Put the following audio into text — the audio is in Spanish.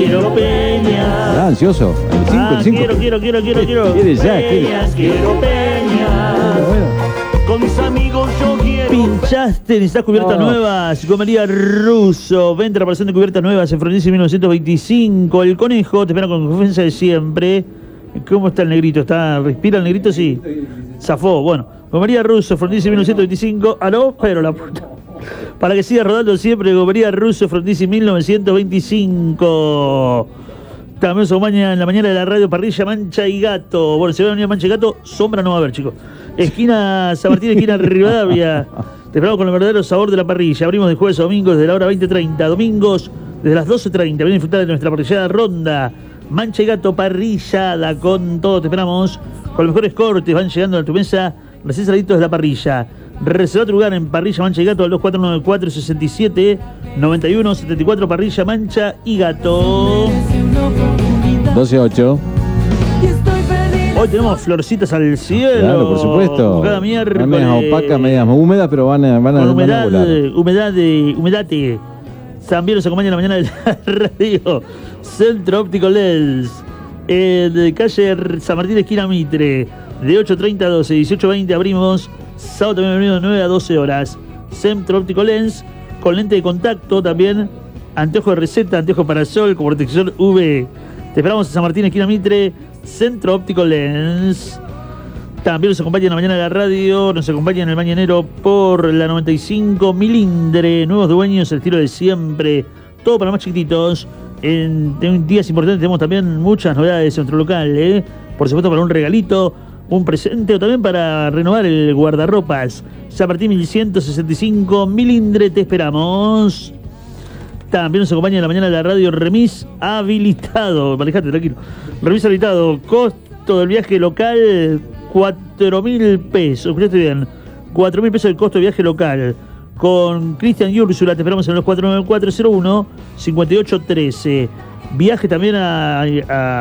Quiero Peña. Está ansioso. El 5, el 5. Quiero. Quiere ya, Peñas, quiero Peña. Con mis amigos yo quiero. Pinchaste, necesitas cubiertas nuevas. Gomería Russo. Venta la operación de cubiertas nuevas en Frondizi 1925. El Conejo te espera con confianza de siempre. ¿Cómo está el negrito? ¿Respira el negrito? Sí. Zafó. Bueno, Gomería Russo, Frondizi 1925. Aló, pero la puta. Para que siga rodando siempre, Gomería Russo, Frondizi 1925. También se acompaña en la mañana de la radio parrilla Mancha y Gato. Bueno, se ve a venir Mancha y Gato, sombra no va a haber, chicos. Esquina San Martín, esquina Rivadavia. Te esperamos con el verdadero sabor de la parrilla. Abrimos de jueves a domingos desde la hora 20:30. Domingos desde las 12:30. Ven a disfrutar de nuestra parrillada ronda. Mancha y Gato, parrillada con todo. Te esperamos con los mejores cortes. Van llegando a tu mesa recién saliditos de la parrilla. Reserva tu lugar en Parrilla Mancha y Gato al 2494-67-91-74. Parrilla Mancha y Gato. 12-8. Hoy tenemos florcitas al cielo. Claro, por supuesto. Como cada miércoles. Medias opacas, medias húmedas, pero van a humedad. volar. También nos acompaña en la mañana de la radio Centro Óptico Lens. De calle San Martín, esquina Mitre. De 8:30 a 12, 18:20 abrimos. Sábado también abrimos de 9 a 12 horas. Centro Óptico Lens, con lente de contacto también. Anteojo de receta, anteojo para sol, con protección UV. Te esperamos en San Martín, esquina Mitre. Centro Óptico Lens. También nos acompaña en la mañana de la radio. Nos acompaña en el Mañanero por la 95. Milindre, nuevos dueños, el estilo de siempre. Todo para más chiquititos. En días importantes tenemos también muchas novedades en nuestro local. Por supuesto, para un regalito, un presente o también para renovar el guardarropas. San Martín 1165, Milindre, te esperamos. También nos acompaña en la mañana de la radio Remis Habilitado. Manejate, tranquilo. Remis Habilitado, costo del viaje local, 4.000 pesos. Escuchaste bien, 4.000 pesos el costo de viaje local. Con Cristian y Úrsula te esperamos en los 49401-5813. Viaje también a